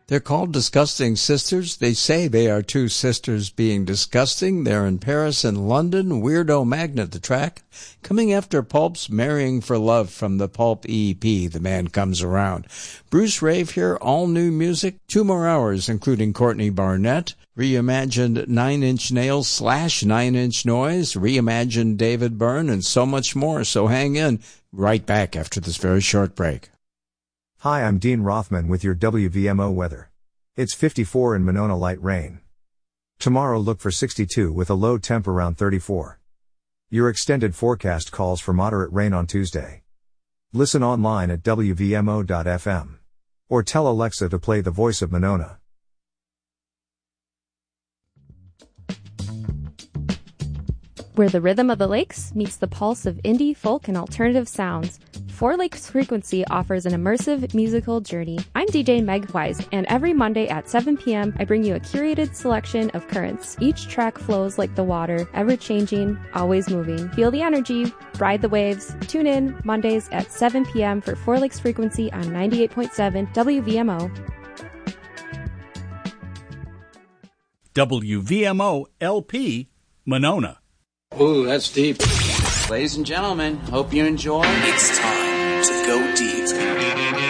They're called Disgusting Sisters. They say they are two sisters being disgusting. They're in Paris and London. Weirdo Magnet, the track. Coming after Pulp's Marrying for Love from the Pulp EP, The Man Comes Around. Bruce Rave here, all new music. 2 more hours, including Courtney Barnett. Reimagined Nine Inch Nails / Nine Inch Noise. Reimagined David Byrne and so much more. So hang in. Right back after this very short break. Hi, I'm Dean Rothman with your WVMO weather. It's 54 in Monona, light rain. Tomorrow look for 62 with a low temp around 34. Your extended forecast calls for moderate rain on Tuesday. Listen online at WVMO.fm. Or tell Alexa to play The Voice of Monona. Where the rhythm of the lakes meets the pulse of indie, folk, and alternative sounds, Four Lakes Frequency offers an immersive musical journey. I'm DJ Meg Wise, and every Monday at 7 p.m. I bring you a curated selection of currents. Each track flows like the water, ever-changing, always moving. Feel the energy, ride the waves. Tune in Mondays at 7 p.m. for Four Lakes Frequency on 98.7 WVMO. WVMO LP, Monona. Ooh, that's deep. Ladies and gentlemen, hope you enjoy. It's time to go deep.